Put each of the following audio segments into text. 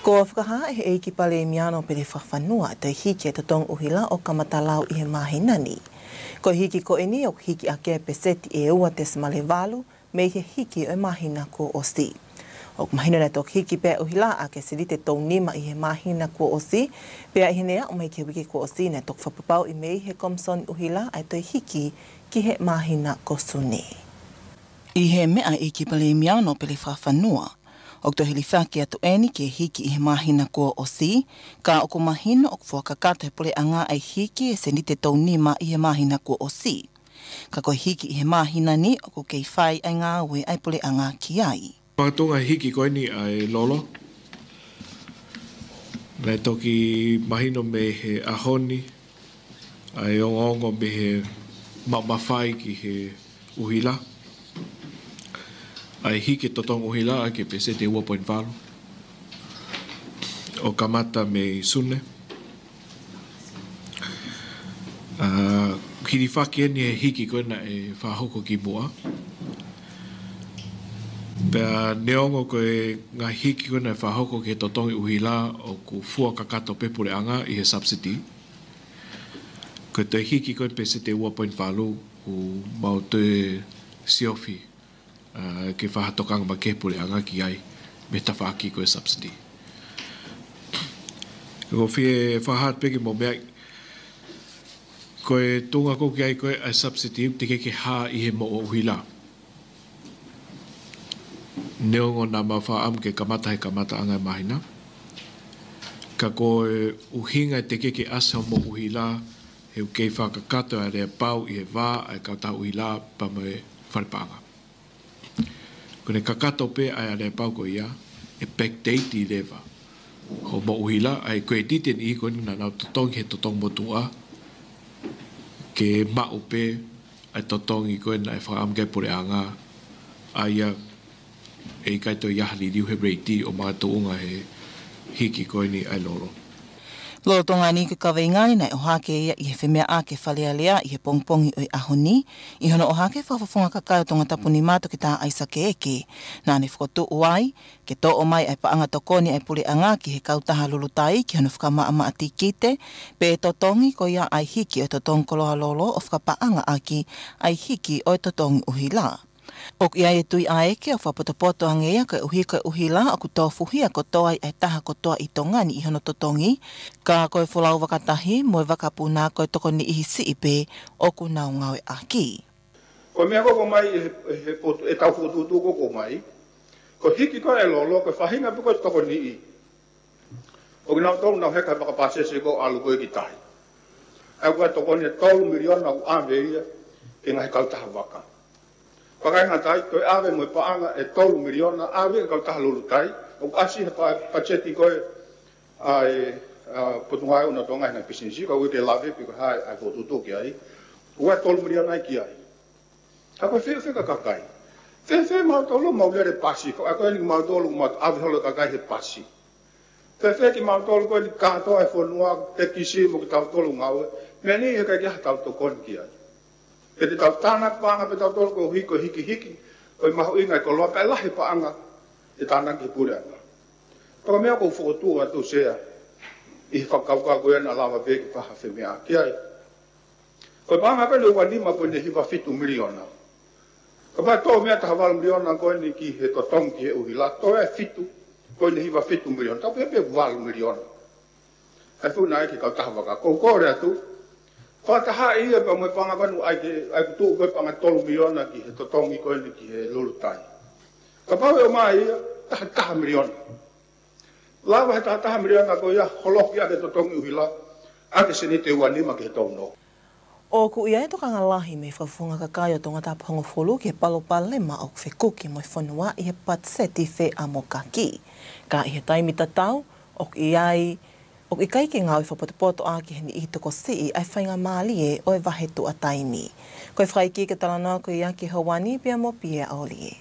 Ko whakaha e ki pale miano pere whawhanua te hiki e tatong uhila o kamatalau i he mahinani. Ko hiki ko eni o hiki a ke peseti e ua te smale walu me he hiki o mahina ko o si. O mahina na tok hiki pe uhila a ke silite tau nima i he mahina ko o si, pe a hinea o mai ke wiki ko o si na tok whapapau i mei he komson uhila ai toi hiki ki he mahina ko suni. I he mea i ki pale miano pere whawhanua. O to hili whaki atu eni ke hiki i he mahina kua o si, ka o ko mahina o whakakato he pole anga ai hiki e seni te tau nima i he mahina kua o si. Ka koe hiki i he mahina ni o ko kei whai ai ngā ue ai pole anga ki ai. Pātunga hiki koe ni ai lolo. Nei toki mahino me he ahoni, ai ongo me he mawhai ki he uhila. Ai hiki totong uhila ai ke pese te ua poin whalu. O kamata me sune. Kiri whaki eni he hiki koe na e whahoko ki mua. Pea neongo koe ngā hiki koe na e whahoko ki he totongi uhila o ku fua kakato pepure anga i he subsidy. Koe te hiki koe pese te ua poin whalu ku mau te siofi. Ke whahatokanga ma kepure anga ki ai me ta whaaki koe subsidy. Ko whie whahat peke mo mea koe tunga ko ki ai koe ai subsidy te ke haa i he mo o uhila. Neongo nā mawha am ke kamata he kamata anga mahina. Ka koe uhinga te ke asa mo uhila he kei whakakato a rea pau i he wā ai kauta uhila pa me wharepanga. Kone kakato pe ai ane pau ko ia, e backdate i lewa. Ho mo uhila, ai koe titen i koe nina nau totong he totong motua, ke mau pe, ai totong i koe na e whakaamgai pore anga, aia e kaito iahali riu he reiti o mga tuunga he hiki koe ni ai loro. Loro tonga ni ke kawe ingani nei o hake ia i he whemea a ke whalea lea i he pongpongi o i ahoni. I hono o hake whawhawhunga kakai o tonga tapuni mātu ki tā aisa ke eke. Nā ne whakotu uai, ke tō o mai ai paanga tokoni ai pule anga ki he kautaha lulutai ki hono whakamaa maa tikite, pe e totongi ko ia ai hiki o totong koloha lolo o whakapaanga aki ai hiki o totongi uhila. O ia e tui a eke o whapotopoto angea ka uhi ka uhila o ku tō fuhia ko toa ai taha ko toa i tongani i hono totongi, ka koe wholau wakatahi moe wakapuna koe toko ni ihi si ipe o ku nau ngawe aki. Ko mea koko mai e tau whututu koko mai, ko hiki koe e lolo ko whahinga piko toko ni i. O ki nau tolu nau heka wakapasese ko alu koe ki tahi. Ai koe toko ni tolu miliona ku āweia e ngahi kautaha waka. Pakai ngā tai, koe awe moe paanga e tolu miliona, awe e kau taha lulu tai, o asi he pacheti koe ai putungai una tonga hina pisinisi, koe uke lawe piko hai ai fotutu ki ai, ua tolu miliona ai ki ai. Ha koe whea wheka kakai. Whea mautolo maulere pasi, koe koe ni mautolo awe holo kakai he pasi. Whea ki mautolo koe ni kātoa e whanua, te kisi mo ki tau tolu ngawe, mea ni he kai kia tau tokon ki ai. E te tau tāna paanga pe tau tolu ko hiki hiki, o i mahu inga i ko loa pe lahi paanga e tāna ki pure anga. Paka mea kou whakotua atu sea, i whakaukau koe ana lawa peki paha whemea ki ai. Ko i paanga pene ua lima po ne hiwa 5 miliona. Ka pai tō mea taha 1 miliona koe ni ki he totong ki he uhila, tō e 5, koe ne hiwa 5 miliona, tau pepe 1 miliona. Ai funa e ki kau taha waka, kou kore atu, whataha ia pa moe whangawanu ai kutu koe panga 3 miliona ki he totongi koe ni ki he lulutai. Ka pawe o mai ia, taha miliona. Lawa he taha miliona koe ia holoki ake totongi uhila, ake seni te uanima ki he tauno. O ku ia e tokanga lahi me whawhunga kakai o tonga tāpahongo wholu ki he palopalema o whekuki mo i whanua i he patseti whe amokaki. Ka i he taimi tatau, o ku iai o i kai ki ngāwi whapotopoto a ki heni i toko sii ai whainga māli e o e wahetu a taimi. Koe whaiki ke talanoa ko i aki hawani pia mo pia aoli e.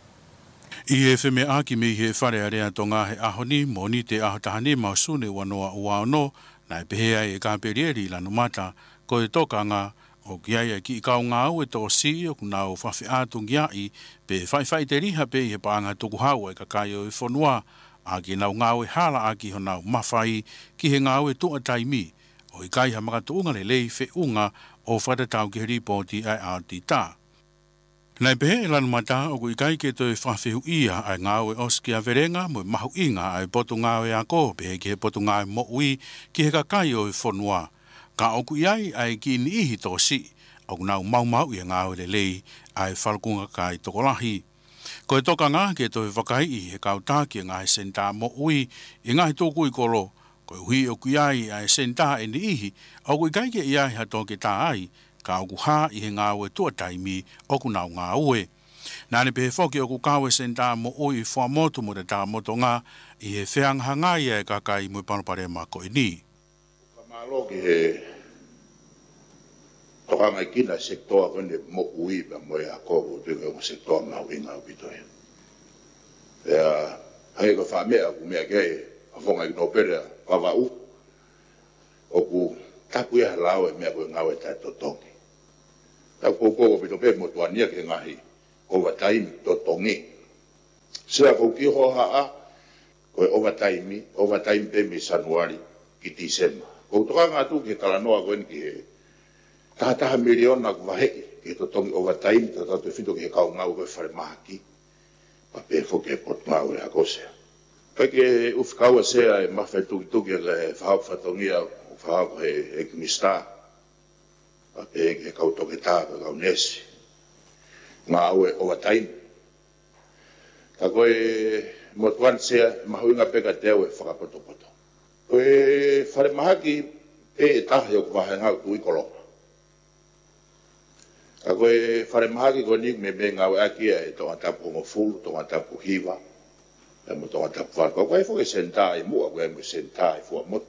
I e wheme a ki me he whare area to ngā he ahoni mo ni te ahotahane mausune wanoa ua ono na e pehea e kāperieri lanu mata ko e tokanga o ki ai ki i kau ngā au e tō si o kuna o whawhi ātungi ai pe whai te riha pe i he pāanga tuku hau e kakai o i whanua A ki nau ngāwe hala a ki honau mawhai ki he ngāwe tua taimi o i kai ha makatuunga le lei fe unga o whatatau ki ripoti ai Aotita. Nei pehe e lanu mata o i kai ke toi whawhihu ia ai ngāwe oskia verenga mo mahu inga ai potu ngāwe a ko pehe ki he potu ngāwe mo ui ki he kakai o i whonua. Ka oku iai ai ki ni ihi tō si o nau mau i ngāwe le lei ai whalkunga kai tokolahi. Ko e toka ngā ke toi wakai i he kauta ki ngā he senta mo ui i ngā he tōku i kolo. Ko hui o kuiai ai senta e ni ihi o kui kai ke iai ha tōke tā ai ka oku hā i he ngāwe tua taimi o ku nau ngā ue. Nāne pehe whoki o ku kāwe senta mo ui i wha motu mo te tā moto ngā i he whiangahanga i e kakai mui panopare ma ko i ni. Ka mālo ki he toka ngai kina sektoa kone mo ui pa moe a kogo tuke o sektoa mau inga o pitoe. Hei ko whamea ku mea kei a whonga i no pere wawau o ku tapu ia lau e mea koe ngawe tai totongi. Tapu kogo pito pe mo tuania ke ngahi overtime totongi. Sea ko ki hoha a koe overtime pe me Januari ki Disemba. Ko toka ngā tu ke kalanoa koen ki he taha miliona ku waheki ki totongi overtime ta tatu e whito ki he kau ngau koe whare mahaki pa pe whoke pot ngau e hakosea. Pai ke ufikaua sea e mawhai tuki e whahau whatongia o whahau ko he kimista pa pe he kau toke tā ka kau nesi ngā au e overtime. Ka koe motuan sea mahu inga peka teo e whakapotopoto. Koe whare mahaki pe e taha o ku wahai ngau tui kolonga. Ka koe whare mahaki ko nik me ngau akia e tonga tapu hongo fulu, tonga tapu hiwa, e mo tonga tapu whaka. Koe whoke sentai mua, koe mo sentai fua motu.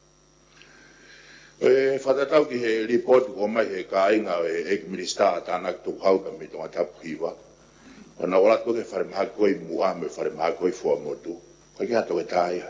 Koe whatatau ki he report ko mai he ka inga e minista tānak tuku hauka me tonga tapu hiwa. Ona ola koe whare mahaki koe mua me whare mahaki koe fua motu. Koe ki hato e tāia.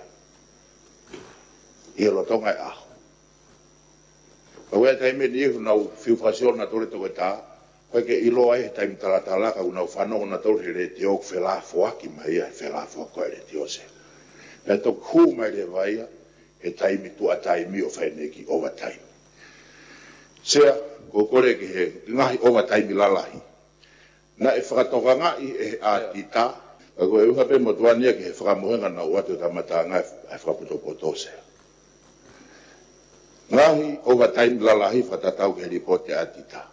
I alo tonga e aho. Koe e taime ni ihu nau whiwhasiona tore toko e tā. Koe ke ilo ai he taimi talatalaka unau whanongo na tore re te oku whelafo aki mai ai whelafo koe re te ose. Pea toku hū mai re vaia he taimi tua taimi o whaineki overtime. Sea, ko kore ki he ngahi overtime lalahi. Na e whakatoka ngai e he ātita, ka koe uha pe motuania ki he whakamohenga na uatu tamata ngai e whakaputopoto sea. Ngahi overtime lalahi whatatau ki he ripote ātita.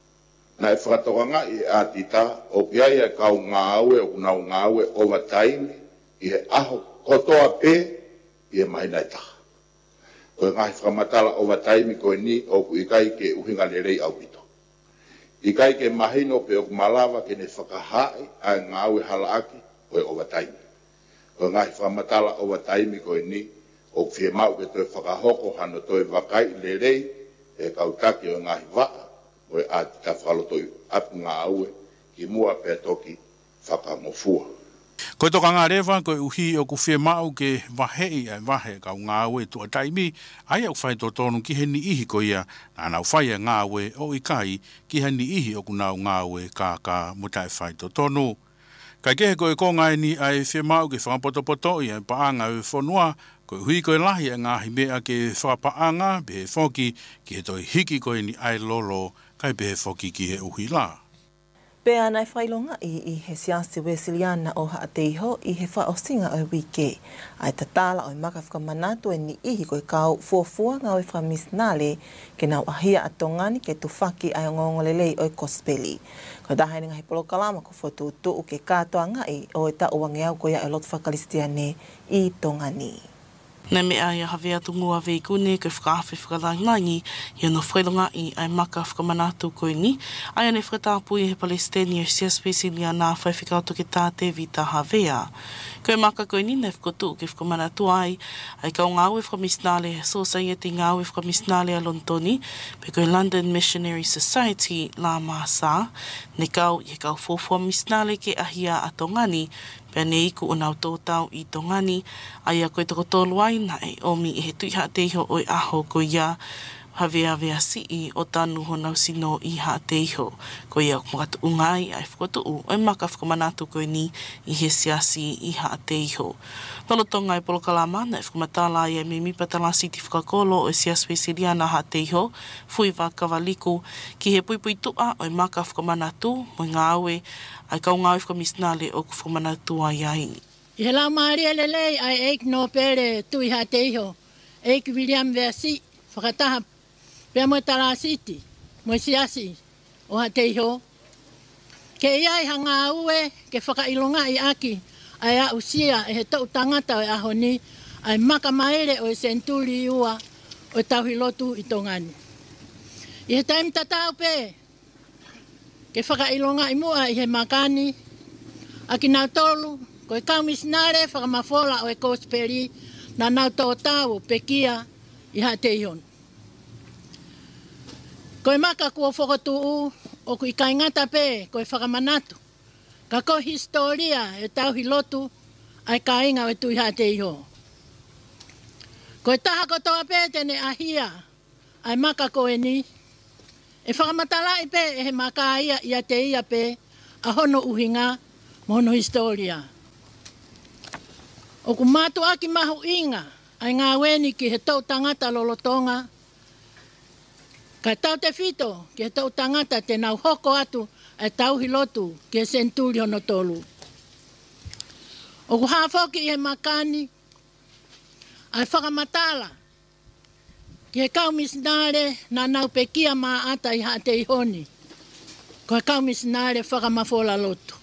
Na e whakatoka ngai e ātita, o kiai e kau ngā aue o kunau ngā aue overtime i he aho kotoa pe i he mahina e taha. Koe ngahi whakamatala overtime koe ni o ku ikai ke uhinga le rei au pito. Ikai ke mahino pe o ku malawa ke ne whakahai ai ngā aue halaaki koe overtime. Koe ngahi whakamatala overtime koe ni o ku whie mau ke toi whakahoko hano toi wakai le rei e kautaki o ngahi waa koe ātita whakalotoi apu ngā aue ki mua pe toki whakamofua. Koe toka ngā rewa, koe uhi o ku whie mau ke wahei ai wahe kau ngā aue tua taimi, ai au whai tō tonu ki he ni ihi ko ia, nā nau whai a ngā aue o i kai ki he ni ihi o ku nau ngā aue kā mutai whai tō tonu. Kai kehe koe ko ngai ni ai whie mau ke whakapoto i ai paanga e whonua, koe hui koe lahi a ngā himea ke whakapaanga, behe whoki ki he toi hiki koe ni ai lolo, kai behe whoki ki he uhi la. Pea nai whailonga i he siasi Wesiliana o Haateiho i he whaosinga o wike. Ai tatala o i maka whakamanatu e ni ihi koe kau fuafua ngau e whamisnale ke nau ahia atongani ke tufaki ai ngongolelei o i Kospeli. Koe dahaini ngahi polokalama ko whatutu u ke katoa ngai o e ta uangeau ko ia e lot whakalistiane i tongani. Nei mea ia hawe atu ngua veikune koe whakahawhi whakalangangi i ano whailonga i ai maka whakamanatu koe ni. Ai ane whakatapu i he Palestini o sia spesilia nā whai whikautu ke tāte vita hawea. Koe maka koe ni nei whakotu ke whakamanatu ai kau ngāwe whakamisnale Society ngāwe whakamisnale a Lontoni pe koe London Missionary Society la Māsā ne kau i he kau fōfua misnale ke ahia a Tongani pea ne iku o nau tōtau i Tongani, ai a koe toko tolu ai na e omi i he tui Haateiho o i aho ko ia, Hawea si o tanu honau sino I Haateiho. Ko ia kumatu ungai ai whakotu ai maka whakamanatu koe ni I he siasi I Haateiho. Tolotonga I Polokalama na whakamatala ia me mipatala siti whakakolo o sias wesiria na Haateiho. Fui wa kawaliku ki he puipui tua o maka whakamanatu mo ngā aue ai kaunga whakamisnale o whakamanatu ai ai. I he lau maaria lelei ai eik no pere tu I Haateiho. Eik William Versi whakataha pia mo tala siti, mo siasi o Haateiho. Ke iai hanga aue ke whakailonga I aki ai a usia e he tau tangata o e ahoni ai maka maere o e senturi ua o e tauhilotu I tongani. I he taim tatau pe ke whakailonga I mua I he makani aki nau tolu ko e kaumisnare whakamafola o e kosperi na nau tau tau pekia I Haateiho. Koe maka kua whakatuu o kui kaingata pe koe whakamanatu. Ka ko historia e tauhilotu ai kainga o e tui Haateiho. Koe taha kotoa pe tene ahia ai maka koe ni. E whakamatalai pe e he maka ia I Hateia pe a hono uhinga mono historia. O ku matu aki mahu inga ai ngā weni ki he tau tangata lolotonga. Ka tau te whito ki he tau tangata te nau hoko atu ai tauhilotu ki he senturi hono tolu. O ku hawhoki I he makani ai whakamatala ki he kaumisnare na nau pekia maa ata I Haateihoni. Ko he kaumisnare whakamafola lotu.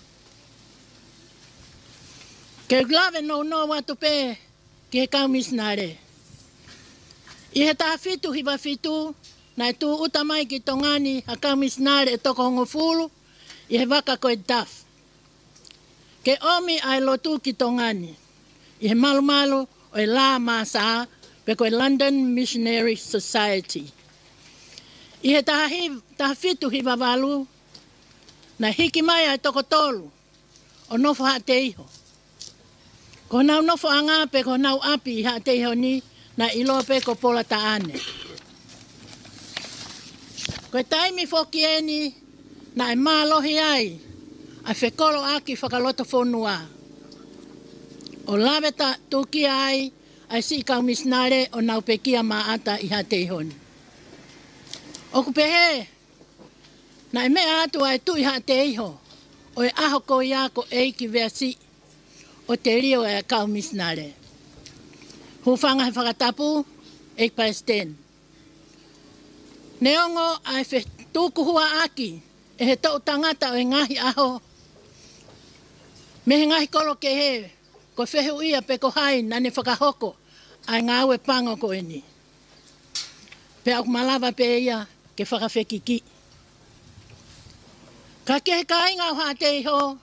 Ke glave no watu pe ki he kaumisnare. I he taha whitu hiwa whitu na e tū utamai ki tongani a kaumisnare e toko hongo fulu I he waka koe daf. Ke omi ai lotu ki tongani. I he malu malu o e la masa pe koe London Missionary Society. I he taha whitu hiwa walu na hiki mai ai toko tolu o nofo Haateiho. Ko nau nofo anga pe ko nau api I Haateiho ni na ilo pe ko pola taane. Koe taimi whoki eni na e mālohi ai a whekoro aki whakaloto whonua. O laweta tuki ai ai si kaumisnare o nau pekia maata I Haateiho. O kupehe na e mea atu ai tu I Haateiho o e aho ko iako eiki versi o te rio e kaumisnare. Hufanga he whakatapu eik paesten. Neongo ai whe tūkuhua aki e he tau tangata o e ngahi aho. Me he ngahi kolo ke he, ko whehu ia pe ko hai nane whakahoko ai ngāwe pango ko eni. Pe au malawa pe ia ke whakawhekiki. Ka ke he kainga o Haateiho,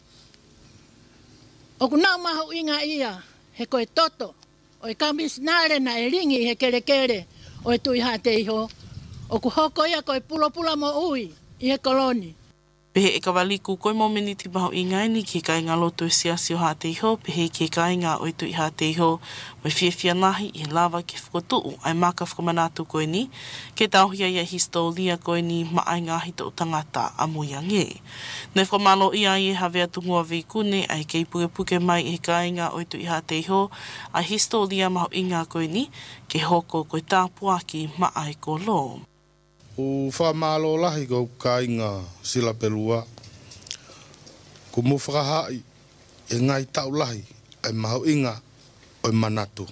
o ku nau mahu inga ia he koe toto o e kaumisnare na e ringi he kere o e tui Haateiho. O ku hoko ia koe pula mo ui I he koloni. Pehe e kawaliku koe mo meniti maho I ngaini ki kai ngā loto e siasi o Haateiho, pehe ki kai ngā oitu I Haateiho, mai whiawhia nahi I lava ki whakotuu ai maka whakamanatu koe ni, ke tauhia ia historia koe ni maai ngahi tau tangata a muiange. Nei whamalo ia I hawea tungua veikune ai kei puke mai I he kai ngā oitu I Haateiho, ai historia maho I ngā koe ni, ke hoko koe tāpuaki maai ko lo. O whamalo lahi ko kainga sila pelua. Ko mo whakahai e ngai tau lahi ai maho inga o manatu.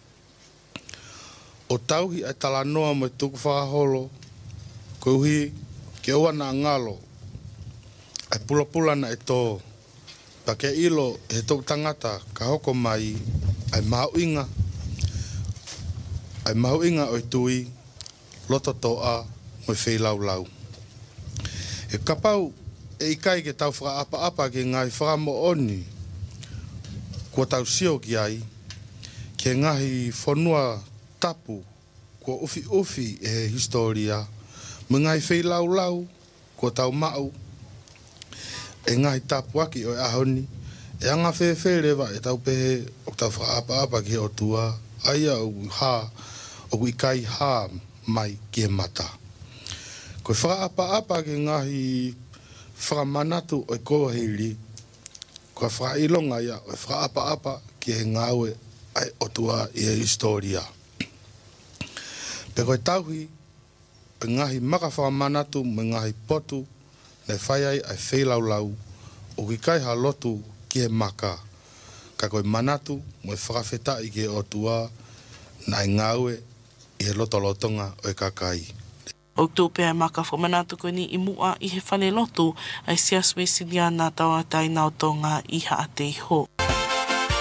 O tauhi ai talanoa mo tuku whakaholo ko uhi ke oana ngalo ai pula na e tō. Pa ke ilo he tō tangata ka hoko mai ai maho inga o tui loto toa mo whei lau. E kapau e ikai ke tau whakaapa ke ngai whakamo oni kua tau sio ki ai ke ngahi whanua tapu kua ufi e historia mo ngai whei lau kua tau mau e ngahi tapu aki o e ahoni e anga whewhe rewa e tau pehe o tau whakaapa ki o tua aia o ikai ha mai ki e mata. Koe whakaapa ke ngahi whakamanatu o koa hiri, koe whakailonga ia o whakaapa ki he ngāue ai otua i e historia. Pe koe tauhi, pe ngahi maka whakamanatu me ngahi potu, nei whaiai ai whelaulau, o ki kai ha lotu ki he maka, ka koe manatu mo e whakawhetai ki e otua, nai ngāue i he lotolotonga o e kakai. O tō pēr maka whamanatu koe ni i mua i he whane lotu ai siaswe siliana tawa tai nao tonga i ha te iho.